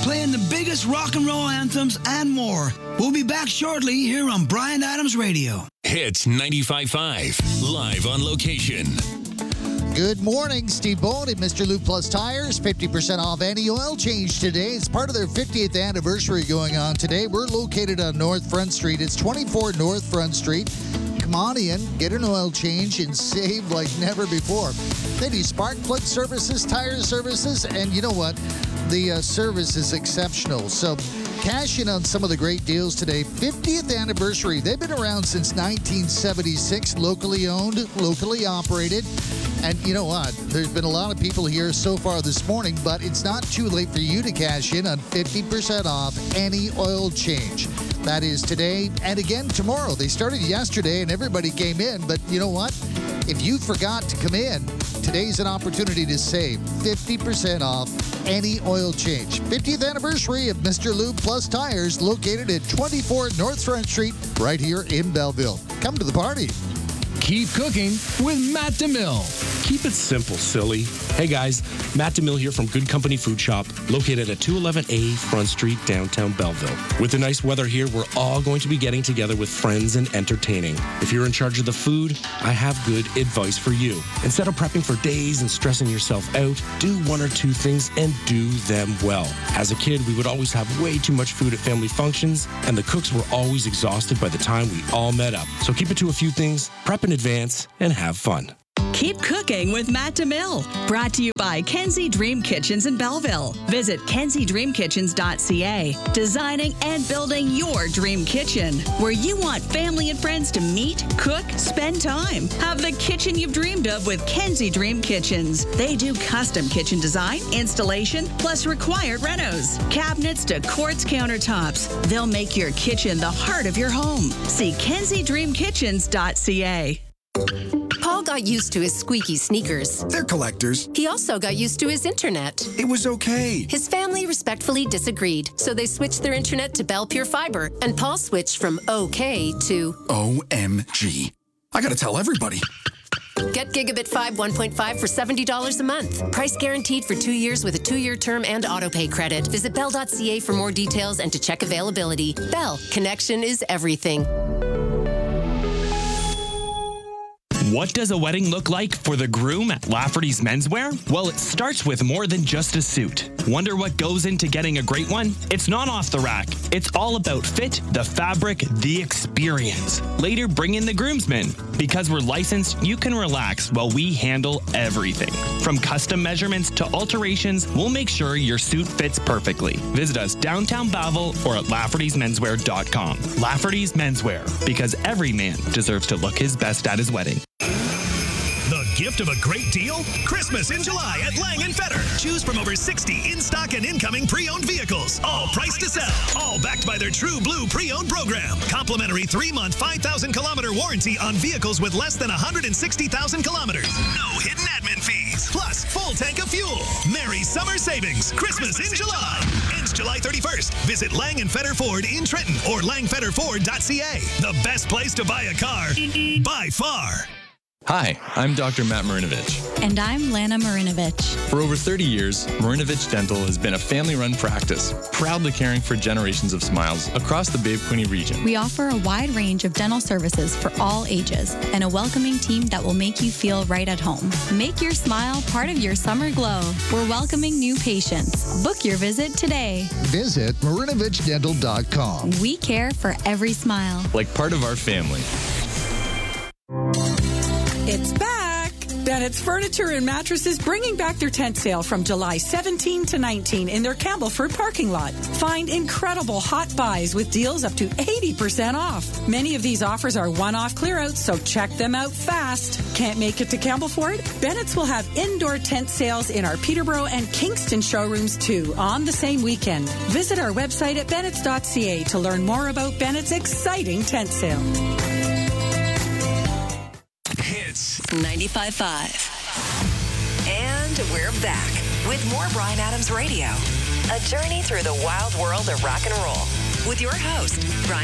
playing the biggest rock and roll anthems and more. We'll be back shortly here on Bryan Adams Radio. Hits 95.5, live on location. Good morning, Steve Bowen at Mr. Lube Plus Tires. 50% off any oil change today. It's part of their 50th anniversary going on today. We're located on North Front Street. It's 24 North Front Street. Come on in, get an oil change, and save like never before. They do spark plug services, tire services, and you know what? The service is exceptional. So cash in on some of the great deals today. 50th anniversary. They've been around since 1976, locally owned, locally operated. And you know what? There's been a lot of people here so far this morning, but it's not too late for you to cash in on 50% off any oil change. That is today and again tomorrow. They started yesterday and everybody came in, but you know what? If you forgot to come in, today's an opportunity to save 50% off any oil change. 50th anniversary of Mr. Lube Plus Tires, located at 24 North Front Street, right here in Belleville. Come to the party. Keep cooking with Matt DeMille. Keep it simple, silly. Hey guys, Matt DeMille here from Good Company Food Shop, located at 211A Front Street, downtown Belleville. With the nice weather here, we're all going to be getting together with friends and entertaining. If you're in charge of the food, I have good advice for you. Instead of prepping for days and stressing yourself out, do one or two things and do them well. As a kid, we would always have way too much food at family functions, and the cooks were always exhausted by the time we all met up. So keep it to a few things, prep in advance, and have fun. Keep cooking with Matt DeMille. Brought to you by Kenzie Dream Kitchens in Belleville. Visit kenziedreamkitchens.ca. Designing and building your dream kitchen, where you want family and friends to meet, cook, spend time. Have the kitchen you've dreamed of with Kenzie Dream Kitchens. They do custom kitchen design, installation, plus required renos. Cabinets to quartz countertops. They'll make your kitchen the heart of your home. See kenziedreamkitchens.ca. Paul got used to his squeaky sneakers. They're collectors. He also got used to his internet. It was okay. His family respectfully disagreed, so they switched their internet to Bell Pure Fiber, and Paul switched from okay to OMG. I gotta tell everybody. Get Gigabit 5 1.5 for $70 a month. Price guaranteed for 2 years with a 2-year term and autopay credit. Visit bell.ca for more details and to check availability. Bell, connection is everything. What does a wedding look like for the groom at Lafferty's Menswear? Well, it starts with more than just a suit. Wonder what goes into getting a great one? It's not off the rack. It's all about fit, the fabric, the experience. Later, bring in the groomsmen. Because we're licensed, you can relax while we handle everything. From custom measurements to alterations, we'll make sure your suit fits perfectly. Visit us downtown Belleville or at Lafferty'sMenswear.com. Lafferty's Menswear, because every man deserves to look his best at his wedding. The gift of a great deal? Christmas in July at Lang & Fetter. Choose from over 60 in-stock and incoming pre-owned vehicles. All priced to sell. All backed by their True Blue pre-owned program. Complimentary 3-month, 5,000-kilometer warranty on vehicles with less than 160,000 kilometers. No hidden admin fees. Plus, full tank of fuel. Merry summer savings. Christmas in July. Ends July 31st. Visit Lang & Fetter Ford in Trenton or langfetterford.ca. The best place to buy a car by far. Hi, I'm Dr. Matt Marinovich. And I'm Lana Marinovich. For over 30 years, Marinovich Dental has been a family-run practice, proudly caring for generations of smiles across the Bay of Quinte region. We offer a wide range of dental services for all ages and a welcoming team that will make you feel right at home. Make your smile part of your summer glow. We're welcoming new patients. Book your visit today. Visit MarinovicDental.com. We care for every smile. Like part of our family. It's back! Bennett's Furniture and Mattresses bringing back their tent sale from July 17 to 19 in their Campbellford parking lot. Find incredible hot buys with deals up to 80% off. Many of these offers are one-off clearouts, so check them out fast. Can't make it to Campbellford? Bennett's will have indoor tent sales in our Peterborough and Kingston showrooms too on the same weekend. Visit our website at bennetts.ca to learn more about Bennett's exciting tent sale. 95.5. And we're back with more Bryan Adams Radio. A journey through the wild world of rock and roll. With your host, Bryan